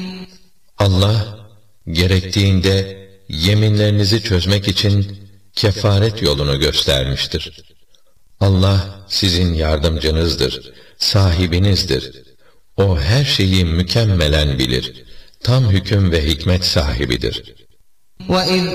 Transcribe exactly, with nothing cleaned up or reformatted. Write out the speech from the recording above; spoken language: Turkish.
Allah, gerektiğinde yeminlerinizi çözmek için kefaret yolunu göstermiştir. Allah sizin yardımcınızdır, sahibinizdir. O her şeyi mükemmelen bilir, tam hüküm ve hikmet sahibidir. وَإِذْ